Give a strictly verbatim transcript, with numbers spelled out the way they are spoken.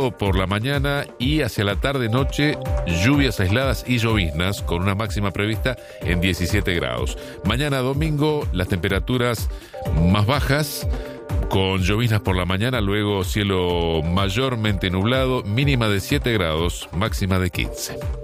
nublado por la mañana y hacia la tarde-noche lluvias aisladas y lloviznas con una máxima prevista en diecisiete grados. Mañana domingo las temperaturas más bajas con lloviznas por la mañana, luego cielo mayormente nublado, mínima de siete grados, máxima de quince.